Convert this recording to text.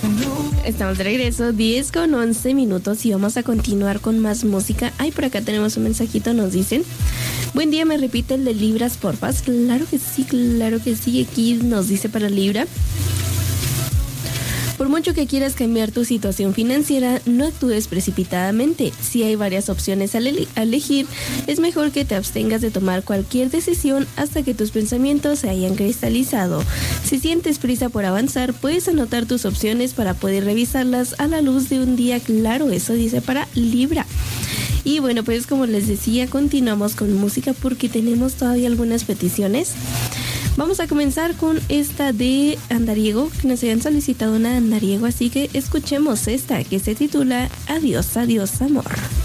Estamos de regreso, 10:11 y vamos a continuar con más música. Ay, por acá tenemos un mensajito, nos dicen: buen día, ¿me repite el de Libras, porfas? Claro que sí, aquí nos dice para Libra: por mucho que quieras cambiar tu situación financiera, no actúes precipitadamente. Si hay varias opciones a elegir, es mejor que te abstengas de tomar cualquier decisión hasta que tus pensamientos se hayan cristalizado. Si sientes prisa por avanzar, puedes anotar tus opciones para poder revisarlas a la luz de un día claro. Eso dice para Libra. Y bueno, pues como les decía, continuamos con música porque tenemos todavía algunas peticiones. Vamos a comenzar con esta de Andariego, que nos habían solicitado una Andariego, así que escuchemos esta que se titula Adiós, adiós, amor.